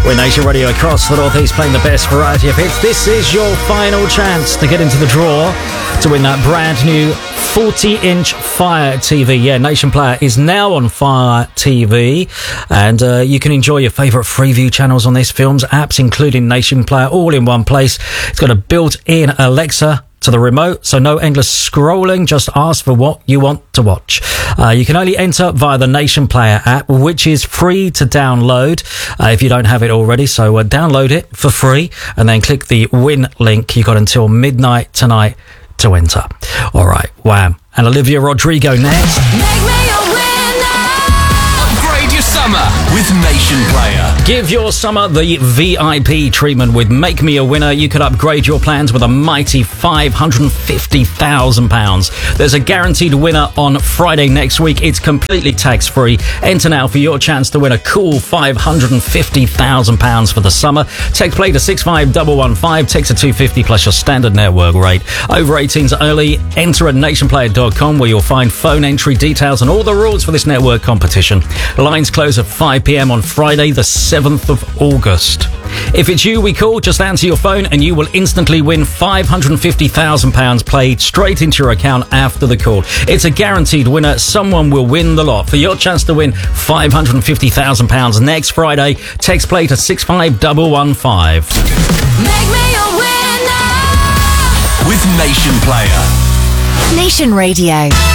With Nation Radio across the Northeast playing the best variety of hits, this is your final chance to get into the draw to win that brand new 40-inch Fire TV. Yeah, Nation Player is now on Fire TV, and you can enjoy your favourite Freeview channels on this, films, apps, including Nation Player, all in one place. It's got a built-in Alexa to the remote, so no endless scrolling, just ask for what you want to watch. You can only enter via the Nation Player app, which is free to download if you don't have it already, so download it for free and then click the win link. You got until midnight tonight to enter. Alright, Wham and Olivia Rodrigo next. Make me a winner. Upgrade your summer with Nation Player. Give your summer the VIP treatment with Make Me a Winner. You could upgrade your plans with a mighty £550,000. There's a guaranteed winner on Friday next week. It's completely tax-free. Enter now for your chance to win a cool £550,000 for the summer. Text play to 65115. Text to 250 plus your standard network rate. Over 18s early. Enter at nationplayer.com where you'll find phone entry details and all the rules for this network competition. Lines close at 5 p.m. on Friday, the 7th of August. If it's you we call, just answer your phone and you will instantly win £550,000 played straight into your account after the call. It's a guaranteed winner. Someone will win the lot. For your chance to win £550,000 next Friday, text play to 65115. Make me a winner. With Nation Player. Nation Radio.